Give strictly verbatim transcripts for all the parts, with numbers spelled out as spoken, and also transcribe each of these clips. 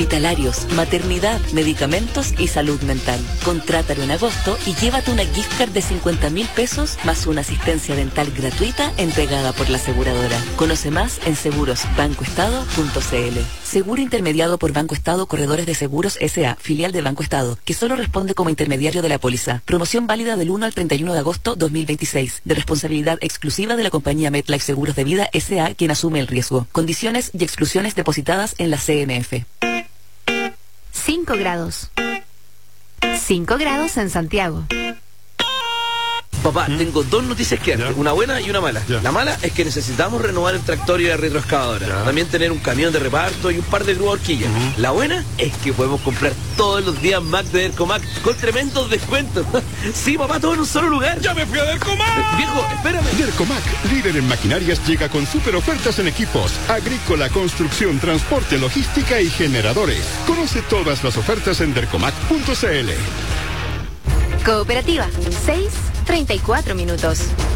hospitalarios, maternidad, medicamentos y salud mental. Contrátalo en agosto y llévate una gift card de cincuenta mil pesos más una asistencia dental gratuita entregada por la aseguradora. Conoce más en seguros banco estado punto c l. Seguro intermediado por Banco Estado Corredores de Seguros S A, filial de Banco Estado, que solo responde como intermediario de la póliza. Promoción válida del uno al treinta y uno de agosto dos mil veintiséis, de responsabilidad exclusiva de la compañía MetLife Seguros de Vida S A, quien asume el riesgo. Condiciones y exclusiones depositadas en la C M F. cinco grados. cinco grados en Santiago. Papá, ¿Mm? tengo dos noticias que darte, una buena y una mala. Ya. La mala es que necesitamos renovar el tractor y la retroexcavadora. Ya. También tener un camión de reparto y un par de grúas horquillas. Uh-huh. La buena es que podemos comprar todos los días Mac de Dercomac con tremendos descuentos. Sí, papá, todo en un solo lugar. ¡Ya me fui a Dercomac! Eh, viejo, espérame. Dercomac, líder en maquinarias, llega con super ofertas en equipos, agrícola, construcción, transporte, logística y generadores. Conoce todas las ofertas en dercomac punto c l. Cooperativa, seis treinta y cuatro minutos.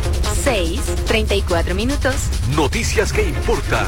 seis treinta y cuatro minutos. Noticias que importan.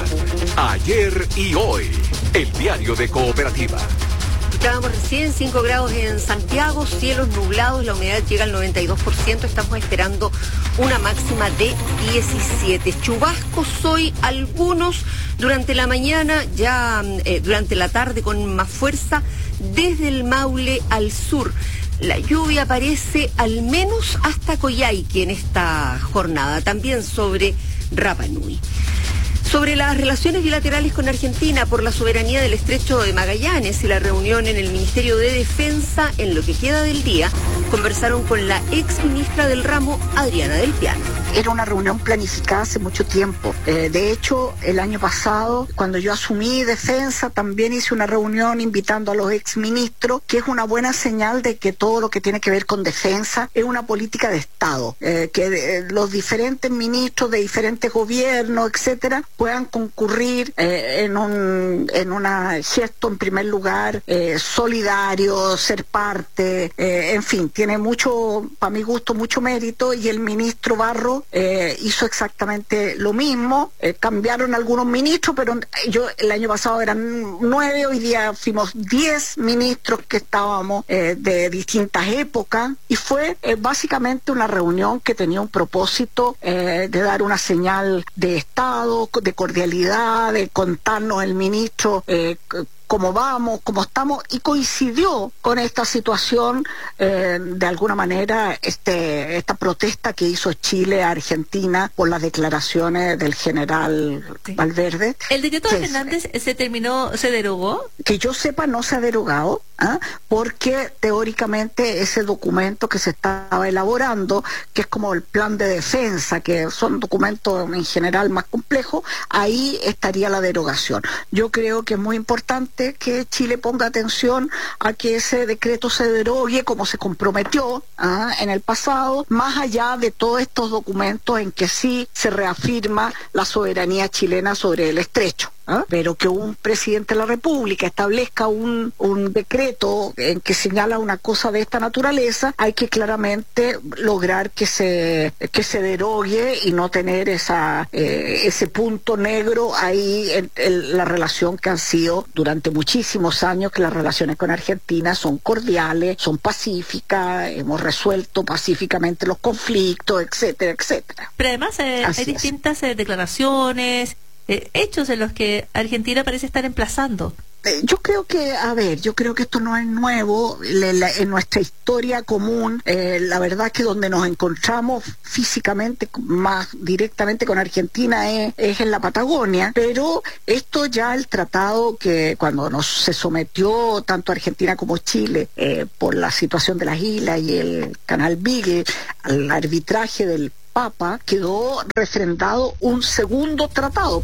Ayer y hoy. El diario de Cooperativa. Estábamos recién cinco grados en Santiago, cielos nublados, la humedad llega al noventa y dos por ciento, estamos esperando una máxima de diecisiete. Chubascos hoy, algunos durante la mañana, ya eh, durante la tarde con más fuerza, desde el Maule al sur. La lluvia aparece al menos hasta Coyhaique en esta jornada, también sobre Rapa Nui. Sobre las relaciones bilaterales con Argentina por la soberanía del Estrecho de Magallanes y la reunión en el Ministerio de Defensa, en lo que queda del día, conversaron con la ex ministra del ramo, Adriana Del Piano. Era una reunión planificada hace mucho tiempo. Eh, de hecho, el año pasado, cuando yo asumí Defensa, también hice una reunión invitando a los exministros, que es una buena señal de que todo lo que tiene que ver con defensa es una política de Estado, eh, que eh, los diferentes ministros de diferentes gobiernos, etcétera, puedan concurrir eh, en un en una gesto, en primer lugar, eh, solidario, ser parte, eh, en fin, tiene mucho, para mi gusto, mucho mérito, y el ministro Barro eh, hizo exactamente lo mismo. Eh, cambiaron algunos ministros, pero yo el año pasado eran nueve, hoy día fuimos diez ministros que estábamos eh, de distintas épocas, y fue eh, básicamente una reunión que tenía un propósito eh, de dar una señal de Estado, de cordialidad, de contarnos el ministro eh, cómo vamos, cómo estamos, y coincidió con esta situación eh, de alguna manera este esta protesta que hizo Chile a Argentina por las declaraciones del general sí. Valverde. ¿El decreto de Fernández se terminó, se derogó? Que yo sepa, no se ha derogado, ¿eh? Porque teóricamente ese documento que se estaba elaborando, que es como el plan de defensa, que son documentos en general más complejos, ahí estaría la derogación. Yo creo que es muy importante que Chile ponga atención a que ese decreto se derogue como se comprometió ¿ah? en el pasado, más allá de todos estos documentos en que sí se reafirma la soberanía chilena sobre el estrecho. ¿Ah? Pero que un presidente de la República establezca un, un decreto en que señala una cosa de esta naturaleza, hay que claramente lograr que se que se derogue y no tener esa eh, ese punto negro ahí en, en la relación que han sido durante muchísimos años, que las relaciones con Argentina son cordiales, son pacíficas, hemos resuelto pacíficamente los conflictos, etcétera, etcétera. Pero además eh, hay distintas eh, declaraciones, Eh, hechos en los que Argentina parece estar emplazando. Eh, yo creo que, a ver, yo creo que esto no es nuevo, le, la, en nuestra historia común, eh, la verdad que donde nos encontramos físicamente, más directamente con Argentina es, es en la Patagonia, pero esto ya el tratado que cuando nos se sometió tanto Argentina como Chile eh, por la situación de las islas y el canal Beagle al arbitraje del Papa, quedó refrendado un segundo tratado.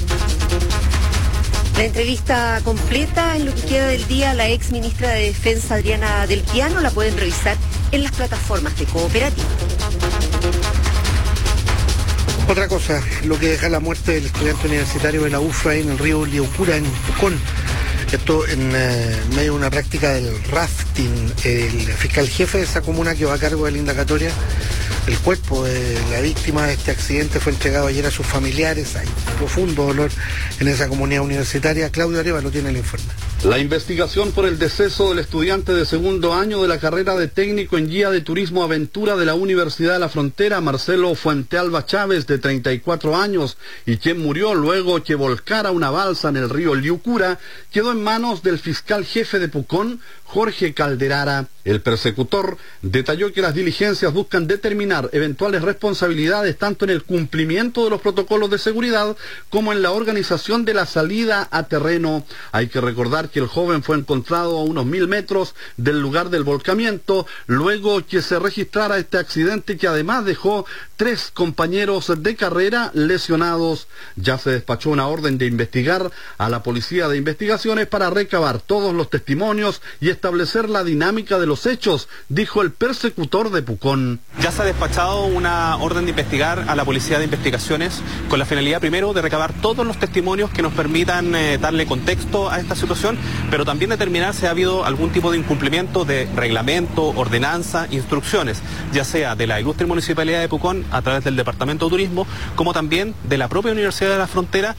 La entrevista completa en lo que queda del día, la ex ministra de Defensa Adriana Del Piano, la pueden revisar en las plataformas de Cooperativa. Otra cosa, lo que deja la muerte del estudiante universitario de la U F A en el río Liucura, en Pucón. Esto en eh, medio de una práctica del rafting. El fiscal jefe de esa comuna que va a cargo de la indagatoria, el cuerpo de la víctima de este accidente fue entregado ayer a sus familiares. Hay profundo dolor en esa comunidad universitaria. Claudio Arevalo tiene el informe. La investigación por el deceso del estudiante de segundo año de la carrera de técnico en guía de turismo aventura de la Universidad de la Frontera, Marcelo Fuentealba Chávez, de treinta y cuatro años, y quien murió luego que volcara una balsa en el río Liucura, quedó en manos del fiscal jefe de Pucón, Jorge Calderara. El persecutor detalló que las diligencias buscan determinar eventuales responsabilidades tanto en el cumplimiento de los protocolos de seguridad como en la organización de la salida a terreno. Hay que recordar que el joven fue encontrado a unos mil metros del lugar del volcamiento luego que se registrara este accidente que además dejó tres compañeros de carrera lesionados. Ya se despachó una orden de investigar a la Policía de Investigaciones para recabar todos los testimonios y establecer la dinámica de los hechos, dijo el persecutor de Pucón. Ya se ha despachado una orden de investigar a la Policía de Investigaciones con la finalidad primero de recabar todos los testimonios que nos permitan eh, darle contexto a esta situación, pero también determinar si ha habido algún tipo de incumplimiento de reglamento, ordenanza, instrucciones, ya sea de la ilustre Municipalidad de Pucón a través del Departamento de Turismo, como también de la propia Universidad de la Frontera,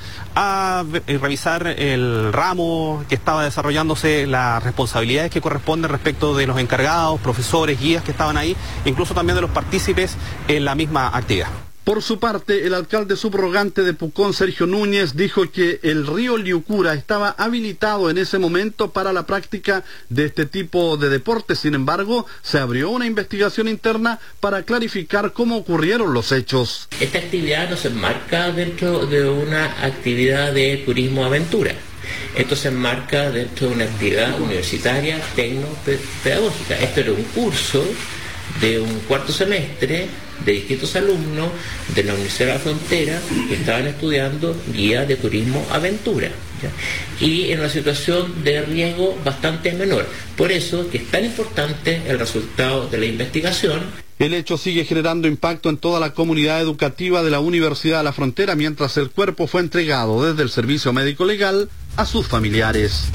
a revisar el ramo que estaba desarrollándose, las responsabilidades que corresponden respecto de los encargados, profesores, guías que estaban ahí, incluso también de los partícipes en la misma actividad. Por su parte, el alcalde subrogante de Pucón, Sergio Núñez, dijo que el río Liucura estaba habilitado en ese momento para la práctica de este tipo de deportes. Sin embargo, se abrió una investigación interna para clarificar cómo ocurrieron los hechos. Esta actividad no se enmarca dentro de una actividad de turismo aventura. Esto se enmarca dentro de una actividad universitaria tecno-pedagógica. Esto era un curso de un cuarto semestre de distintos alumnos de la Universidad de la Frontera que estaban estudiando guía de turismo aventura, ¿ya? Y en una situación de riesgo bastante menor. Por eso que es tan importante el resultado de la investigación. El hecho sigue generando impacto en toda la comunidad educativa de la Universidad de la Frontera, mientras el cuerpo fue entregado desde el Servicio Médico Legal a sus familiares.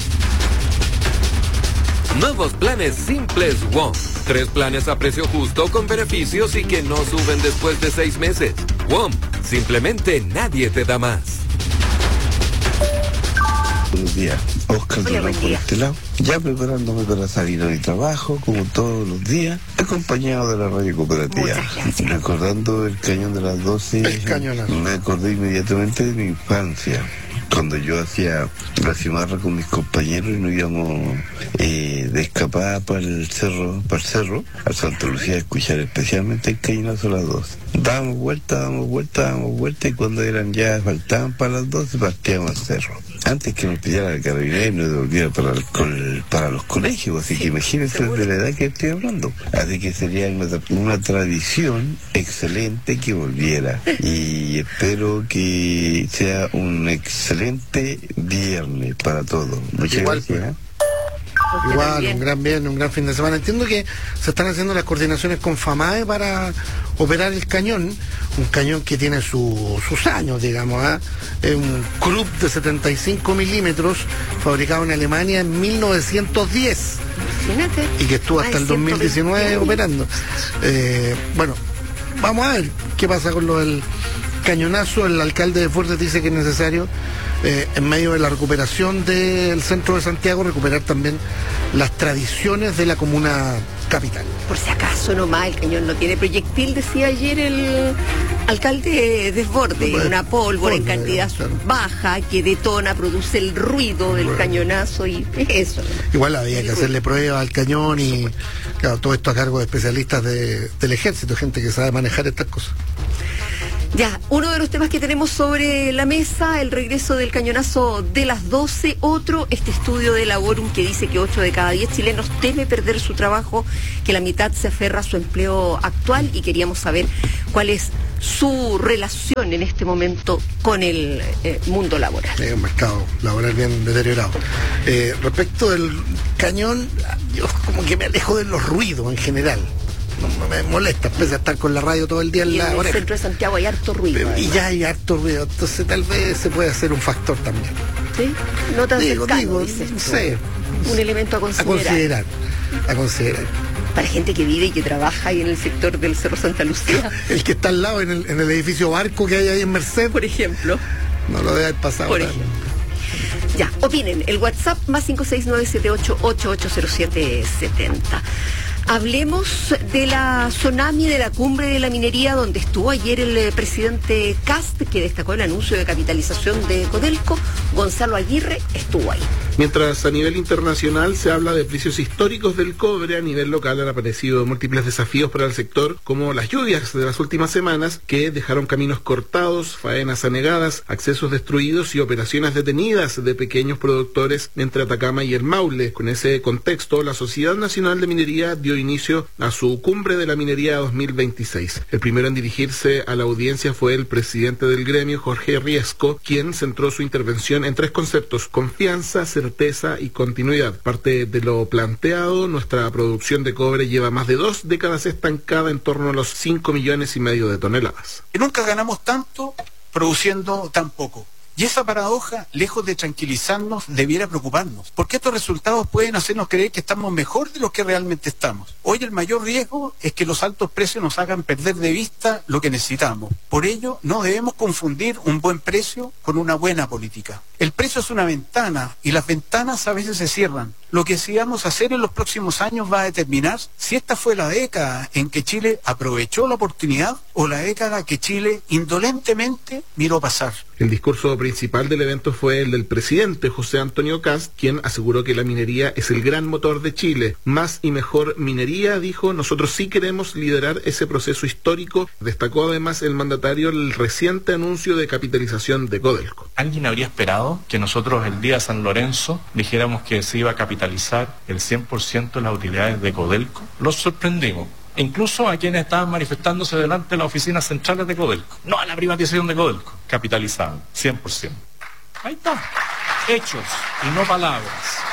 Nuevos planes simples W O M. Tres planes a precio justo con beneficios y que no suben después de seis meses. W O M. Simplemente nadie te da más. Buenos días, Oscar de Ramos por este lado, ya preparándome para salir a mi trabajo, como todos los días, acompañado de la radio cooperativa. Recordando el cañón de las doce, me acordé inmediatamente de mi infancia, cuando yo hacía la cimarra con mis compañeros y nos íbamos eh, de escapada para el cerro, para el cerro, a Santa Lucía, a escuchar especialmente el cañonazo a las doce. Dábamos vuelta, dábamos vuelta, dábamos vuelta, y cuando eran ya, faltaban para las doce, partíamos al cerro. Antes que nos pillara el carabinero y nos devolviera para, el, para los colegios, así que imagínense de la edad que estoy hablando. Así que sería una, una tradición excelente que volviera, y espero que sea un excelente viernes para todos. Muchas Igual, gracias. Igual, un gran viernes, un gran fin de semana. Entiendo que se están haciendo las coordinaciones con FAMAE para operar el cañón, un cañón que tiene su, sus años, digamos, ¿eh? Es un Krupp de setenta y cinco milímetros, fabricado en Alemania en mil novecientos diez. Imagínate. Y que estuvo hasta Ay, el dos mil diecinueve operando. Eh, bueno, vamos a ver qué pasa con lo del cañonazo. El alcalde de Fuertes dice que es necesario, eh, en medio de la recuperación del centro de Santiago, recuperar también las tradiciones de la comuna capital. Por si acaso nomás, el cañón no tiene proyectil, decía ayer el alcalde Desborde, Bueno, una pólvora en pólvora, cantidad claro. baja que detona, produce el ruido del Bueno. cañonazo, y es eso. Igual había que hacerle pruebas al cañón, y claro, todo esto a cargo de especialistas de, del ejército, gente que sabe manejar estas cosas. Ya, uno de los temas que tenemos sobre la mesa, el regreso del cañonazo de las doce. Otro, este estudio de Laborum que dice que ocho de cada diez chilenos teme perder su trabajo, que la mitad se aferra a su empleo actual, y queríamos saber cuál es su relación en este momento con el eh, mundo laboral. Es un mercado laboral bien deteriorado. Eh, respecto del cañón, yo como que me alejo de los ruidos en general. No me molesta, pese a estar con la radio todo el día en Y la en el oreja. centro de Santiago hay harto ruido. Y además. ya hay harto ruido, entonces tal vez se puede hacer un factor también. ¿Sí? No tan Digo, cercano, digo, dices no tú. sé. Un elemento a A considerar. considerar, a considerar. Para gente que vive y que trabaja ahí en el sector del Cerro Santa Lucía. El que está al lado, en el, en el edificio Barco que hay ahí en Merced, por ejemplo. no lo debe haber pasado. Por nada. ejemplo. Ya, opinen. El WhatsApp más cinco seis nueve siete ocho ocho ocho cero siete siete cero. Hablemos de la tsunami de la cumbre de la minería, donde estuvo ayer el eh, presidente Kast, que destacó el anuncio de capitalización de Codelco. Gonzalo Aguirre estuvo ahí. Mientras a nivel internacional se habla de precios históricos del cobre, a nivel local han aparecido múltiples desafíos para el sector, como las lluvias de las últimas semanas, que dejaron caminos cortados, faenas anegadas, accesos destruidos y operaciones detenidas de pequeños productores entre Atacama y el Maule. Con ese contexto, la Sociedad Nacional de Minería dio inicio a su cumbre de la minería dos mil veintiséis. El primero en dirigirse a la audiencia fue el presidente del gremio, Jorge Riesco, quien centró su intervención en tres conceptos: confianza, certeza y continuidad. Parte de lo planteado, nuestra producción de cobre lleva más de dos décadas estancada en torno a los cinco millones y medio de toneladas. Nunca ganamos tanto produciendo tan poco. Y esa paradoja, lejos de tranquilizarnos, debiera preocuparnos, porque estos resultados pueden hacernos creer que estamos mejor de lo que realmente estamos. Hoy el mayor riesgo es que los altos precios nos hagan perder de vista lo que necesitamos. Por ello, no debemos confundir un buen precio con una buena política. El precio es una ventana, y las ventanas a veces se cierran. Lo que decidamos hacer en los próximos años va a determinar si esta fue la década en que Chile aprovechó la oportunidad o la década que Chile indolentemente miró pasar. El discurso principal del evento fue el del presidente José Antonio Kast, quien aseguró que la minería es el gran motor de Chile. Más y mejor minería, dijo, nosotros sí queremos liderar ese proceso histórico. Destacó además el mandatario el reciente anuncio de capitalización de Codelco. ¿Alguien habría esperado que nosotros el día de San Lorenzo dijéramos que se iba a capitalizar el cien por ciento de las utilidades de Codelco? Los sorprendimos. Incluso a quienes estaban manifestándose delante de las oficinas centrales de Codelco. No a la privatización de Codelco. Capitalizaban, cien por ciento. Ahí está. Hechos y no palabras.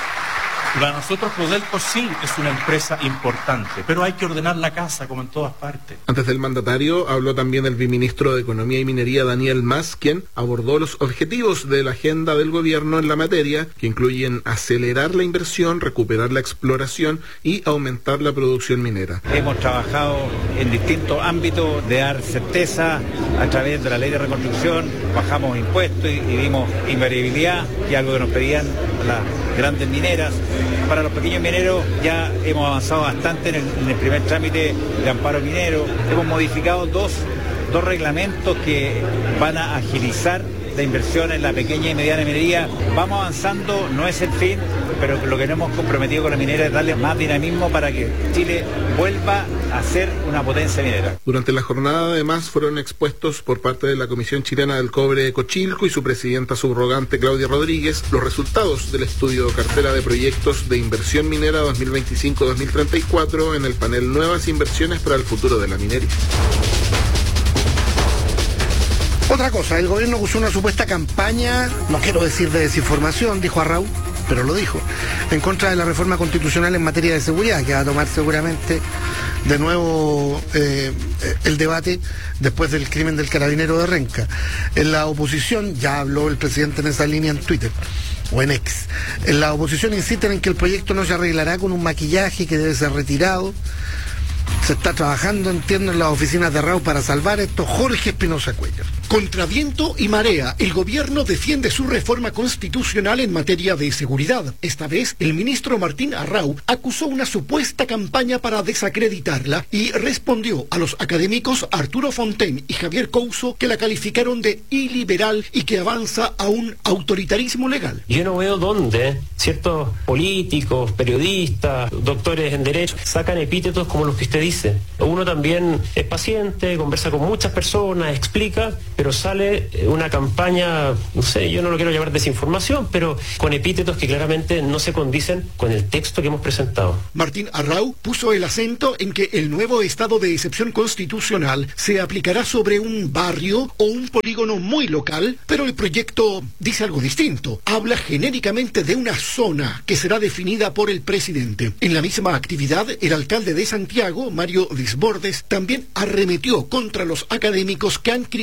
Para nosotros Codelco sí es una empresa importante, pero hay que ordenar la casa como en todas partes. Antes del mandatario habló también el viceministro de Economía y Minería, Daniel Mas, quien abordó los objetivos de la agenda del gobierno en la materia, que incluyen acelerar la inversión, recuperar la exploración y aumentar la producción minera. Hemos trabajado en distintos ámbitos de dar certeza a través de la ley de reconstrucción, bajamos impuestos y, y dimos invariabilidad, y algo que nos pedían las grandes mineras. Para los pequeños mineros ya hemos avanzado bastante en el, en el primer trámite de amparo minero. Hemos modificado dos, dos reglamentos que van a agilizar la inversión en la pequeña y mediana minería. Vamos avanzando, no es el fin, pero lo que nos hemos comprometido con la minera es darle más dinamismo para que Chile vuelva a ser una potencia minera. Durante la jornada además fueron expuestos por parte de la Comisión Chilena del Cobre Cochilco y su presidenta subrogante Claudia Rodríguez los resultados del estudio Cartera de Proyectos de Inversión Minera dos mil veinticinco a dos mil treinta y cuatro en el panel Nuevas Inversiones para el Futuro de la Minería. Otra cosa, el gobierno usó una supuesta campaña, no quiero decir de desinformación, dijo Arrau, pero lo dijo, en contra de la reforma constitucional en materia de seguridad, que va a tomar seguramente de nuevo eh, el debate después del crimen del carabinero de Renca. En la oposición, ya habló el presidente en esa línea en Twitter, o en X, en la oposición insisten en que el proyecto no se arreglará con un maquillaje que debe ser retirado. Se está trabajando, entiendo, en las oficinas de Arrau para salvar esto. Jorge Espinosa Cuellar. Contra viento y marea, el gobierno defiende su reforma constitucional en materia de seguridad. Esta vez, el ministro Martín Arrau acusó una supuesta campaña para desacreditarla y respondió a los académicos Arturo Fontaine y Javier Couso, que la calificaron de iliberal y que avanza a un autoritarismo legal. Yo no veo dónde ciertos políticos, periodistas, doctores en derecho sacan epítetos como los que usted dice. Uno también es paciente, conversa con muchas personas, explica, pero sale una campaña, no sé, yo no lo quiero llamar desinformación, pero con epítetos que claramente no se condicen con el texto que hemos presentado. Martín Arrau puso el acento en que el nuevo estado de excepción constitucional se aplicará sobre un barrio o un polígono muy local, pero el proyecto dice algo distinto. Habla genéricamente de una zona que será definida por el presidente. En la misma actividad, el alcalde de Santiago, Mario Desbordes, también arremetió contra los académicos que han criticado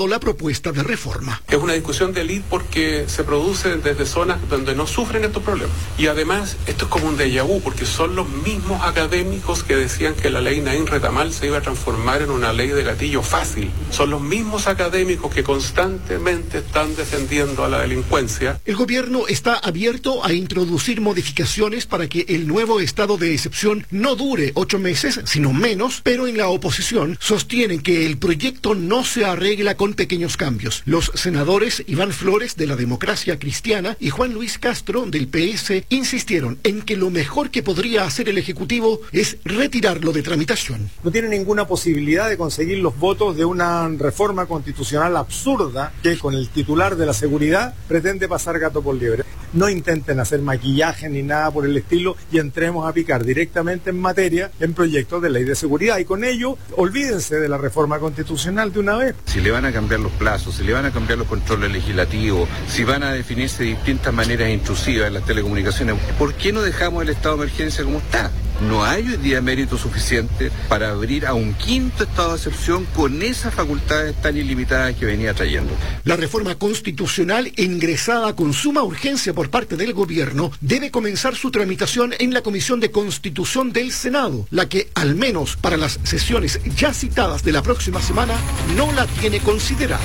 aprobado la propuesta de reforma. Es una discusión de élite porque se produce desde zonas donde no sufren estos problemas. Y además, esto es como un déjà vu, porque son los mismos académicos que decían que la ley Naín Retamal se iba a transformar en una ley de gatillo fácil. Son los mismos académicos que constantemente están defendiendo a la delincuencia. El gobierno está abierto a introducir modificaciones para que el nuevo estado de excepción no dure ocho meses, sino menos, pero en la oposición sostienen que el proyecto no se arregla con pequeños cambios. Los senadores Iván Flores, de la Democracia Cristiana, y Juan Luis Castro, del P S, insistieron en que lo mejor que podría hacer el Ejecutivo es retirarlo de tramitación. No tiene ninguna posibilidad de conseguir los votos de una reforma constitucional absurda que con el titular de la seguridad pretende pasar gato por liebre. No intenten hacer maquillaje ni nada por el estilo y entremos a picar directamente en materia en proyectos de ley de seguridad y con ello olvídense de la reforma constitucional de una vez. Si le van a cambiar los plazos, si le van a cambiar los controles legislativos, si van a definirse distintas maneras intrusivas en las telecomunicaciones, ¿por qué no dejamos el estado de emergencia como está? No hay hoy día mérito suficiente para abrir a un quinto estado de excepción con esas facultades tan ilimitadas que venía trayendo. La reforma constitucional, ingresada con suma urgencia por parte del gobierno, debe comenzar su tramitación en la Comisión de Constitución del Senado, la que, al menos para las sesiones ya citadas de la próxima semana, no la tiene considerada.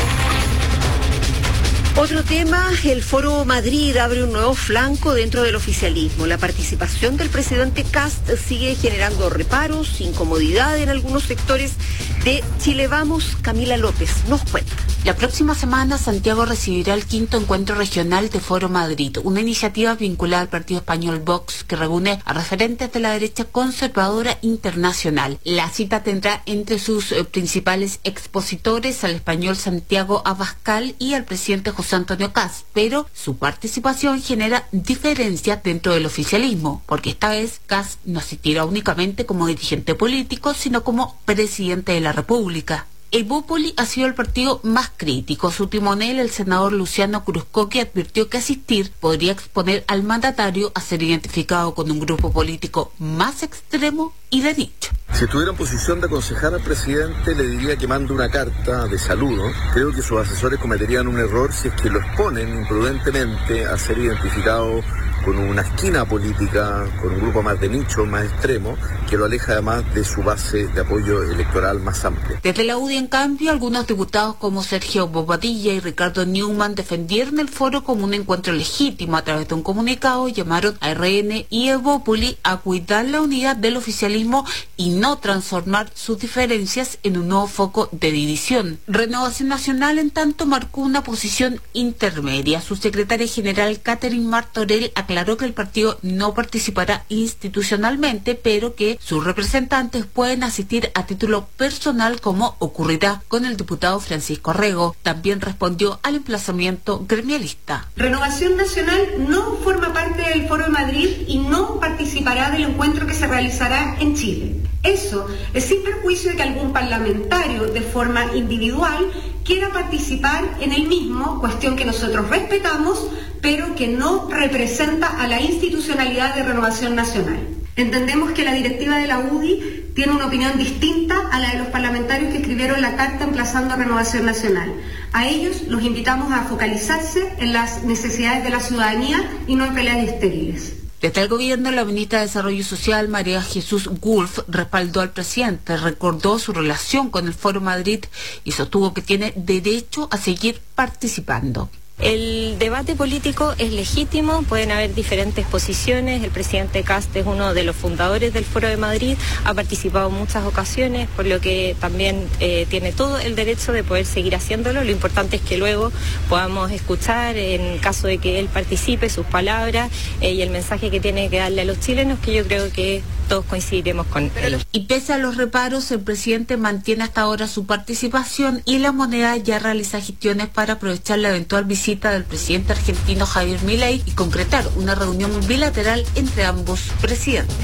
Otro tema, el Foro Madrid abre un nuevo flanco dentro del oficialismo. La participación del presidente Kast sigue generando reparos, incomodidad en algunos sectores de Chile Vamos. Camila López nos cuenta. La próxima semana Santiago recibirá el quinto encuentro regional de Foro Madrid, una iniciativa vinculada al partido español Vox que reúne a referentes de la derecha conservadora internacional. La cita tendrá entre sus eh, principales expositores al español Santiago Abascal y al presidente José Antonio Kast, pero su participación genera diferencias dentro del oficialismo, porque esta vez Kast no asistirá únicamente como dirigente político, sino como presidente de la República. El Bópoli ha sido el partido más crítico. Su timonel, el senador Luciano Cruzcoque, advirtió que asistir podría exponer al mandatario a ser identificado con un grupo político más extremo y de nicho. Si estuviera en posición de aconsejar al presidente, le diría que mande una carta de saludo. Creo que sus asesores cometerían un error si es que lo exponen imprudentemente a ser identificado con una esquina política, con un grupo más de nicho, más extremo, que lo aleja además de su base de apoyo electoral más amplia. Desde la U D I, en cambio, algunos diputados como Sergio Bobadilla y Ricardo Newman defendieron el foro como un encuentro legítimo. A través de un comunicado llamaron a R N y Evópoli a cuidar la unidad del oficialismo y no transformar sus diferencias en un nuevo foco de división. Renovación Nacional, en tanto, marcó una posición intermedia. Su secretaria general, Catherine Martorell, aclaró que el partido no participará institucionalmente, pero que sus representantes pueden asistir a título personal, como ocurrirá con el diputado Francisco Rego. También respondió al emplazamiento gremialista. Renovación Nacional no forma parte del Foro de Madrid y no participará del encuentro que se realizará en Chile. Eso es sin perjuicio de que algún parlamentario de forma individual quiera participar en el mismo, cuestión que nosotros respetamos, pero que no representa a la institucionalidad de Renovación Nacional. Entendemos que la directiva de la U D I tiene una opinión distinta a la de los parlamentarios que escribieron la carta emplazando a Renovación Nacional. A ellos los invitamos a focalizarse en las necesidades de la ciudadanía y no en peleas estériles. Desde el gobierno, la ministra de Desarrollo Social, María Jesús Wolf, respaldó al presidente, recordó su relación con el Foro Madrid y sostuvo que tiene derecho a seguir participando. El debate político es legítimo, pueden haber diferentes posiciones. El presidente Kast es uno de los fundadores del Foro de Madrid, ha participado en muchas ocasiones, por lo que también eh, tiene todo el derecho de poder seguir haciéndolo. Lo importante es que luego podamos escuchar, en caso de que él participe, sus palabras eh, y el mensaje que tiene que darle a los chilenos, que yo creo que todos coincidiremos con él. Y pese a los reparos, el presidente mantiene hasta ahora su participación y la moneda ya realiza gestiones para aprovechar la eventual visita del presidente argentino Javier Milei y concretar una reunión bilateral entre ambos presidentes.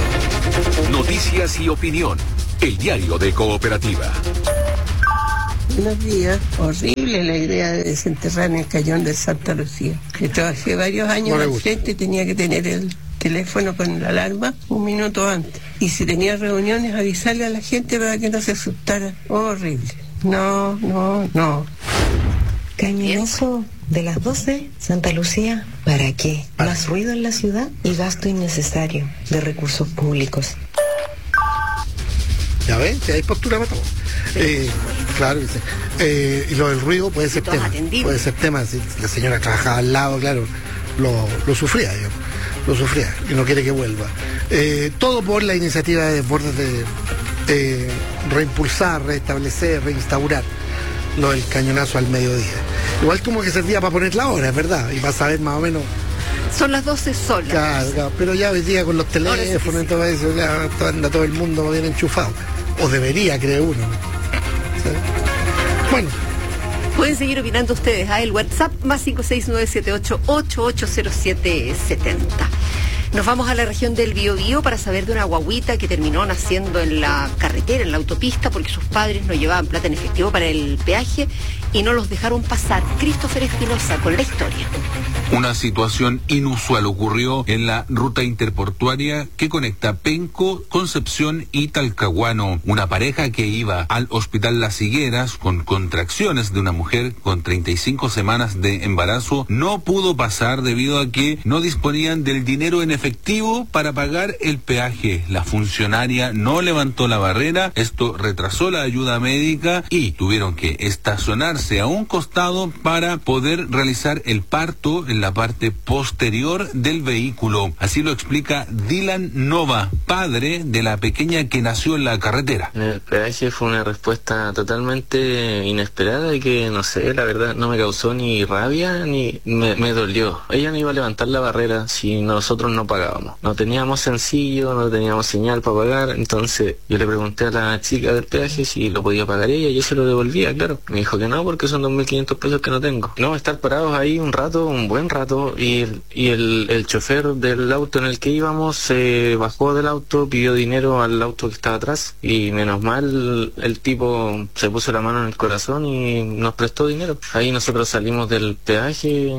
Noticias y opinión. El diario de Cooperativa. Buenos días. Horrible la idea de desenterrar en el cañón de Santa Lucía. Que trabajé varios años no al frente y tenía que tener el teléfono con la alarma un minuto antes. Y si tenía reuniones, avisarle a la gente para que no se asustara. Horrible. No, no, no. Cañonazo de las doce, Santa Lucía, ¿para qué? Más ruido en la ciudad y gasto innecesario de recursos públicos. Ya ven, si hay postura para todo. Eh, claro que sí. Eh, y lo del ruido puede ser tema. Puede ser tema. Si la señora trabajaba al lado, claro, lo, lo sufría, yo. Lo sufría y no quiere que vuelva. Eh, todo por la iniciativa de Desbordes de eh, reimpulsar, restablecer, reinstaurar lo del cañonazo al mediodía. Igual como que servía para poner la hora, es verdad, y para saber más o menos. Son las doce solas. Claro, claro, pero ya hoy día con los teléfonos sí, sí. y todo eso, ya anda todo el mundo bien enchufado. O debería, cree uno. ¿Sí? Bueno. Pueden seguir opinando ustedes a el WhatsApp más cinco seis nueve siete ocho ocho ocho cero siete siete cero. Nos vamos a la región del Biobío para saber de una guaguita que terminó naciendo en la carretera, en la autopista, porque sus padres no llevaban plata en efectivo para el peaje y no los dejaron pasar. Christopher Espinosa con la historia. Una situación inusual ocurrió en la ruta interportuaria que conecta Penco, Concepción y Talcahuano. Una pareja que iba al hospital Las Higueras con contracciones de una mujer con treinta y cinco semanas de embarazo no pudo pasar debido a que no disponían del dinero en efectivo para pagar el peaje. La funcionaria no levantó la barrera, esto retrasó la ayuda médica y tuvieron que estacionarse a un costado para poder realizar el parto en la parte posterior del vehículo. Así lo explica Dylan Nova, padre de la pequeña que nació en la carretera. El peaje fue una respuesta totalmente inesperada y que, no sé, la verdad no me causó ni rabia ni me, me dolió. Ella no iba a levantar la barrera si nosotros no pagábamos. No teníamos sencillo, no teníamos señal para pagar, entonces yo le pregunté a la chica del peaje si lo podía pagar ella y yo se lo devolvía, claro. Me dijo que no porque son dos mil quinientos pesos que no tengo. No, estar parados ahí un rato, un buen rato, y, y el, el chofer del auto en el que íbamos se bajó del auto, pidió dinero al auto que estaba atrás y menos mal el tipo se puso la mano en el corazón y nos prestó dinero. Ahí nosotros salimos del peaje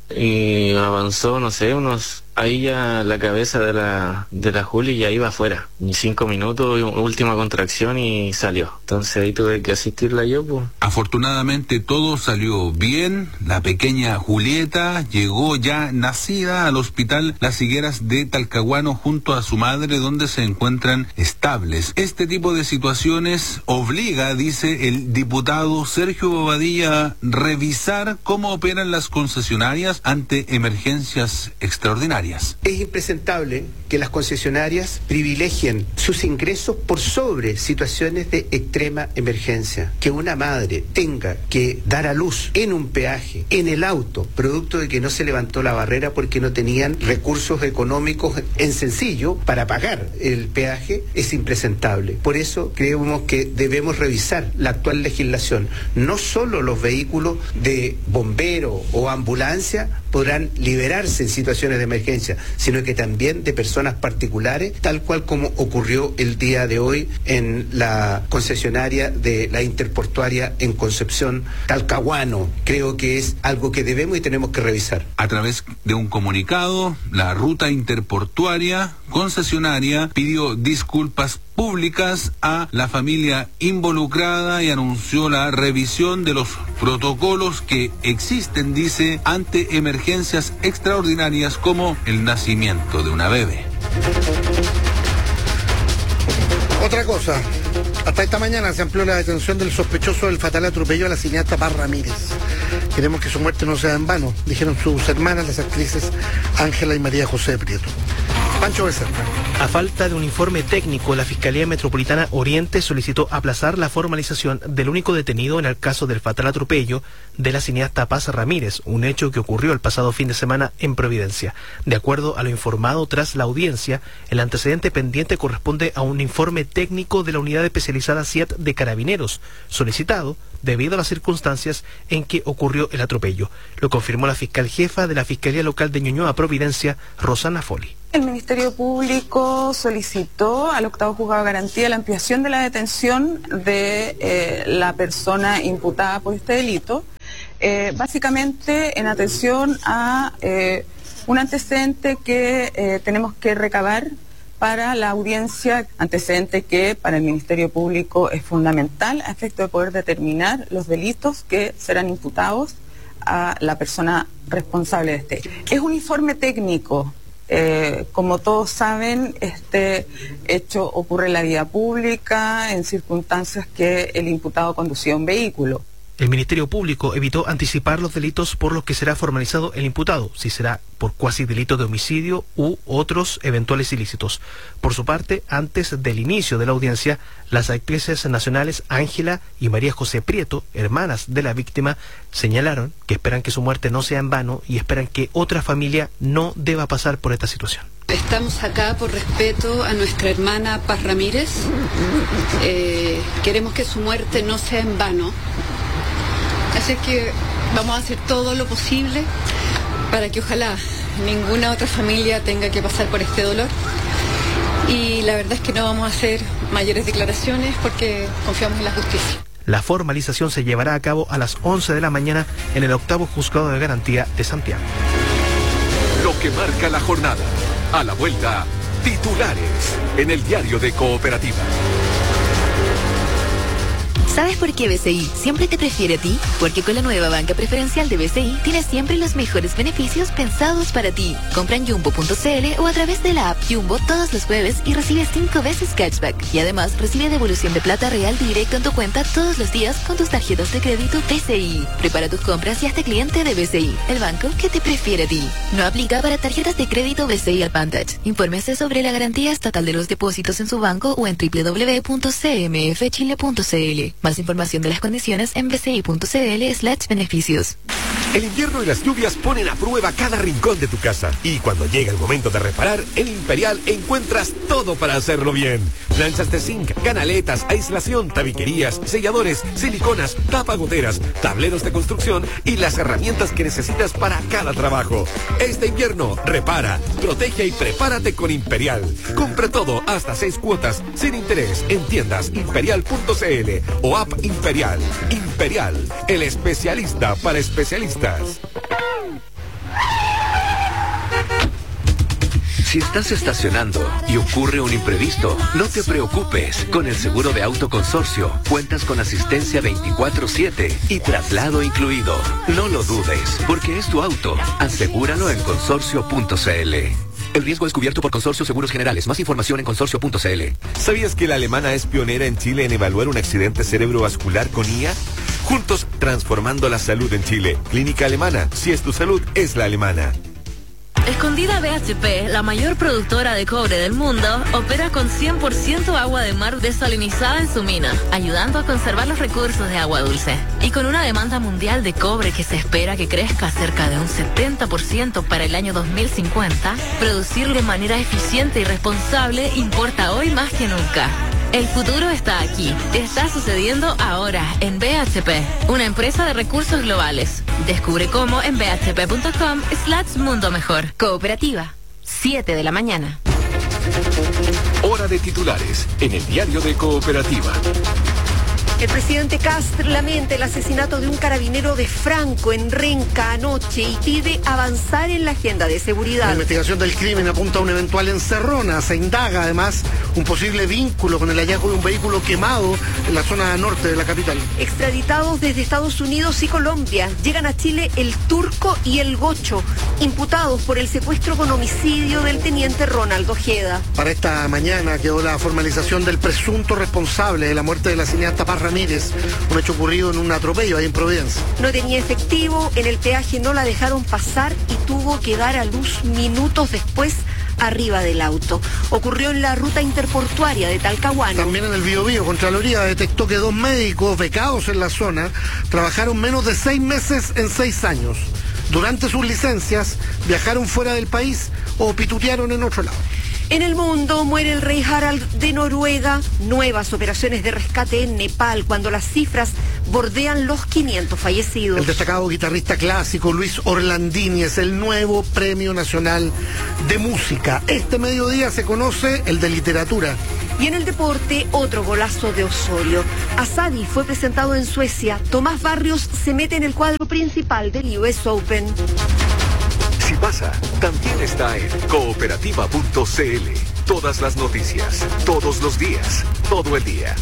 y avanzó, no sé, unos... Ahí ya la cabeza de la de la Juli ya iba afuera. Ni cinco minutos, última contracción y salió. Entonces ahí tuve que asistirla yo, pues. Afortunadamente todo salió bien. La pequeña Julieta llegó ya nacida al hospital Las Higueras de Talcahuano junto a su madre, donde se encuentran estables. Este tipo de situaciones obliga, dice el diputado Sergio Bobadilla, revisar cómo operan las concesionarias ante emergencias extraordinarias. Es impresentable que las concesionarias privilegien sus ingresos por sobre situaciones de extrema emergencia. Que una madre tenga que dar a luz en un peaje, en el auto, producto de que no se levantó la barrera porque no tenían recursos económicos en sencillo para pagar el peaje, es impresentable. Por eso creemos que debemos revisar la actual legislación. No solo los vehículos de bombero o ambulancia podrán liberarse en situaciones de emergencia, sino que también de personas particulares, tal cual como ocurrió el día de hoy en la concesionaria de la interportuaria en Concepción, Talcahuano. Creo que es algo que debemos y tenemos que revisar. A través de un comunicado, la ruta interportuaria concesionaria pidió disculpas públicas a la familia involucrada y anunció la revisión de los protocolos que existen, dice, ante emergencias extraordinarias como el nacimiento de una bebé. Otra cosa, hasta esta mañana se amplió la detención del sospechoso del fatal atropello a la cineasta Paz Ramírez. Queremos que su muerte no sea en vano, dijeron sus hermanas, las actrices Ángela y María José Prieto. Pancho Becerra. A falta de un informe técnico, la Fiscalía Metropolitana Oriente solicitó aplazar la formalización del único detenido en el caso del fatal atropello de la cineasta Paz Ramírez, un hecho que ocurrió el pasado fin de semana en Providencia. De acuerdo a lo informado tras la audiencia, el antecedente pendiente corresponde a un informe técnico de la Unidad Especializada C I A T de Carabineros, solicitado debido a las circunstancias en que ocurrió el atropello. Lo confirmó la fiscal jefa de la Fiscalía Local de Ñuñoa, Providencia, Rosana Foli. El Ministerio Público solicitó al octavo juzgado de garantía la ampliación de la detención de eh, la persona imputada por este delito, eh, básicamente en atención a eh, un antecedente que eh, tenemos que recabar para la audiencia, antecedente que para el Ministerio Público es fundamental a efecto de poder determinar los delitos que serán imputados a la persona responsable de este. Es un informe técnico. Eh, como todos saben, este hecho ocurre en la vía pública, en circunstancias que el imputado conducía un vehículo. El Ministerio Público evitó anticipar los delitos por los que será formalizado el imputado, si será por cuasi delito de homicidio u otros eventuales ilícitos. Por su parte, antes del inicio de la audiencia, las actrices nacionales Ángela y María José Prieto, hermanas de la víctima, señalaron que esperan que su muerte no sea en vano y esperan que otra familia no deba pasar por esta situación. Estamos acá por respeto a nuestra hermana Paz Ramírez. Eh, queremos que su muerte no sea en vano. Así es que vamos a hacer todo lo posible para que ojalá ninguna otra familia tenga que pasar por este dolor. Y la verdad es que no vamos a hacer mayores declaraciones porque confiamos en la justicia. La formalización se llevará a cabo a las once de la mañana en el octavo Juzgado de Garantía de Santiago. Lo que marca la jornada. A la vuelta, titulares en el diario de Cooperativa. ¿Sabes por qué B C I siempre te prefiere a ti? Porque con la nueva banca preferencial de B C I tienes siempre los mejores beneficios pensados para ti. Compra en jumbo punto c l o a través de la app Jumbo todos los jueves y recibe cinco veces cashback. Y además recibe devolución de plata real directo en tu cuenta todos los días con tus tarjetas de crédito B C I. Prepara tus compras y hazte cliente de B C I, el banco que te prefiere a ti. No aplica para tarjetas de crédito B C I Advantage. Infórmese sobre la garantía estatal de los depósitos en su banco o en doble u doble u doble u punto c m f chile punto c l. Más información de las condiciones en b c i punto c l slash beneficios. El invierno y las lluvias ponen a prueba cada rincón de tu casa. Y cuando llega el momento de reparar, en Imperial encuentras todo para hacerlo bien. Planchas de zinc, canaletas, aislación, tabiquerías, selladores, siliconas, tapagoteras, tableros de construcción y las herramientas que necesitas para cada trabajo. Este invierno, repara, protege y prepárate con Imperial. Compra todo hasta seis cuotas, sin interés, en tiendas imperial punto c l o app Imperial. Imperial, el especialista para especialistas. Si estás estacionando y ocurre un imprevisto, no te preocupes. Con el seguro de auto consorcio, cuentas con asistencia veinticuatro siete y traslado incluido. No lo dudes, porque es tu auto. Asegúralo en consorcio punto c l. El riesgo es cubierto por Consorcio Seguros Generales. Más información en consorcio punto c l. ¿Sabías que la alemana es pionera en Chile en evaluar un accidente cerebrovascular con I A? Juntos, transformando la salud en Chile. Clínica Alemana. Si es tu salud, es la alemana. Escondida B H P, la mayor productora de cobre del mundo, opera con cien por ciento agua de mar desalinizada en su mina, ayudando a conservar los recursos de agua dulce. Y con una demanda mundial de cobre que se espera que crezca cerca de un setenta por ciento para el año dos mil cincuenta, producir de manera eficiente y responsable importa hoy más que nunca. El futuro está aquí. Está sucediendo ahora en B H P, una empresa de recursos globales. Descubre cómo en b h p punto com slash mundo mejor. Cooperativa, siete de la mañana. Hora de titulares en el diario de Cooperativa. El presidente Kast lamenta el asesinato de un carabinero de Franco en Renca anoche y pide avanzar en la agenda de seguridad. La investigación del crimen apunta a un eventual encerrona. Se indaga además un posible vínculo con el hallazgo de un vehículo quemado en la zona norte de la capital. Extraditados desde Estados Unidos y Colombia, llegan a Chile el Turco y el Gocho, imputados por el secuestro con homicidio del teniente Ronaldo Ojeda. Para esta mañana quedó la formalización del presunto responsable de la muerte de la cineasta Paz Ramírez, un hecho ocurrido en un atropello ahí en Providencia. No tenía efectivo, en el peaje no la dejaron pasar y tuvo que dar a luz minutos después arriba del auto. Ocurrió en la ruta interportuaria de Talcahuano. También en el Biobío, Contraloría detectó que dos médicos becados en la zona trabajaron menos de seis meses en seis años. Durante sus licencias viajaron fuera del país o pitutearon en otro lado. En el mundo muere el rey Harald de Noruega. Nuevas operaciones de rescate en Nepal cuando las cifras bordean los quinientos fallecidos. El destacado guitarrista clásico Luis Orlandini es el nuevo Premio Nacional de Música. Este mediodía se conoce el de literatura. Y en el deporte, otro golazo de Osorio. Asadi fue presentado en Suecia. Tomás Barrios se mete en el cuadro principal del U S Open. Si pasa, también está en cooperativa punto c l. Todas las noticias, todos los días, todo el día.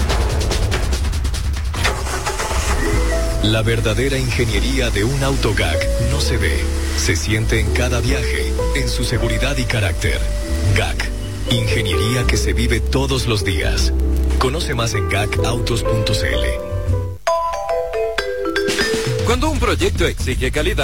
La verdadera ingeniería de un auto G A C no se ve, se siente en cada viaje, en su seguridad y carácter. G A C, ingeniería que se vive todos los días. Conoce más en gac autos punto c l. Cuando un proyecto exige calidad,